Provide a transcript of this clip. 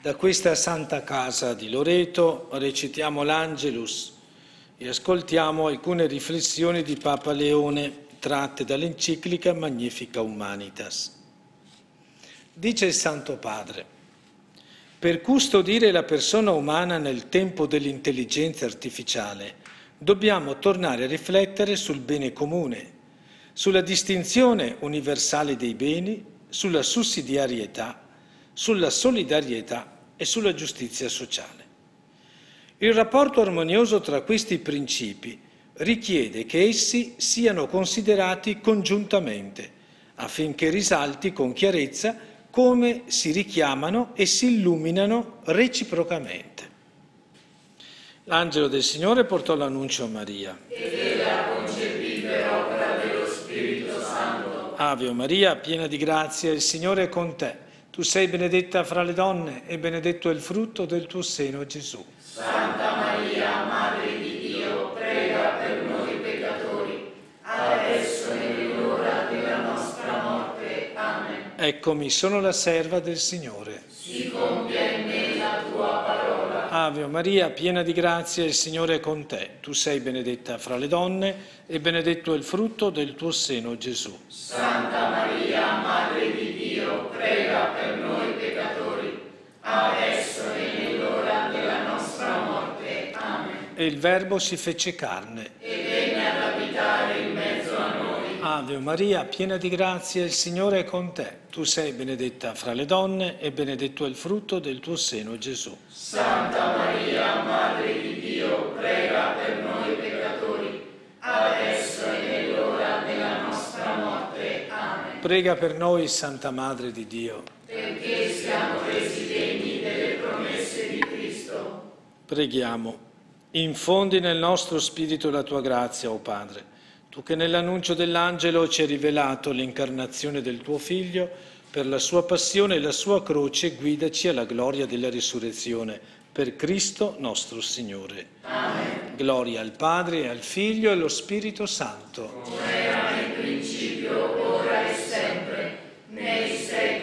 Da questa santa casa di Loreto recitiamo l'Angelus e ascoltiamo alcune riflessioni di Papa Leone tratte dall'enciclica Magnificat Humanitas. Dice il Santo Padre: per custodire la persona umana nel tempo dell'intelligenza artificiale dobbiamo tornare a riflettere sul bene comune, sulla distinzione universale dei beni, sulla sussidiarietà, sulla solidarietà e sulla giustizia sociale. Il rapporto armonioso tra questi principi richiede che essi siano considerati congiuntamente, affinché risalti con chiarezza come si richiamano e si illuminano reciprocamente. L'angelo del Signore portò l'annuncio a Maria. Ed ella concepì per opera dello Spirito Santo. Ave Maria, piena di grazia, il Signore è con te. Tu sei benedetta fra le donne e benedetto è il frutto del tuo seno, Gesù. Santa Maria, Madre di Dio, prega per noi peccatori, adesso e nell'ora della nostra morte. Amen. Eccomi, sono la serva del Signore. Si compia in me la tua parola. Ave Maria, piena di grazia, il Signore è con te. Tu sei benedetta fra le donne e benedetto è il frutto del tuo seno, Gesù. Santa Maria, Madre di Dio, prega per noi peccatori, adesso e nell'ora della nostra morte. Amen. E il Verbo si fece carne. E venne ad abitare in mezzo a noi. Ave Maria, piena di grazia, il Signore è con te. Tu sei benedetta fra le donne e benedetto è il frutto del tuo seno, Gesù. Santa Maria, Madre di Dio, prega per noi peccatori, adesso e nell'ora della nostra morte. Amen. Prega per noi, Santa Madre di Dio. Perché siamo resi degni delle promesse di Cristo. Preghiamo. Infondi nel nostro spirito la tua grazia, o Padre. Tu che nell'annuncio dell'angelo ci hai rivelato l'incarnazione del tuo Figlio, per la sua passione e la sua croce guidaci alla gloria della risurrezione, per Cristo nostro Signore. Amen. Gloria al Padre, al Figlio e allo Spirito Santo. Come era nel principio,